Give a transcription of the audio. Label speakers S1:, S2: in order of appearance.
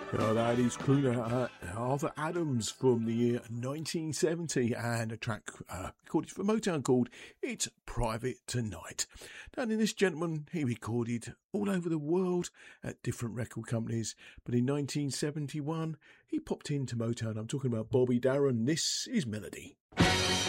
S1: That is crooner Arthur Adams from the year 1970 and a track recorded for Motown called It's Private Tonight. Now, in this gentleman, he recorded all over the world at different record companies, but in 1971 he popped into Motown. I'm talking about Bobby Darin. This is Melody.